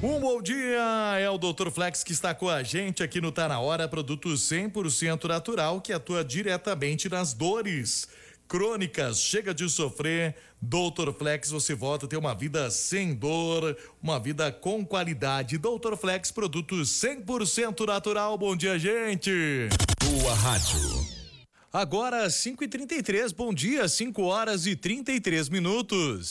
Um bom dia, é o Dr. Flex que está com a gente aqui no Tá Na Hora, produto 100% natural que atua diretamente nas dores crônicas. Chega de sofrer, Dr. Flex, você volta a ter uma vida sem dor, uma vida com qualidade. Dr. Flex, produto 100% natural. Bom dia, gente. Boa rádio. Agora 5h33, bom dia, 5 horas e 33 minutos.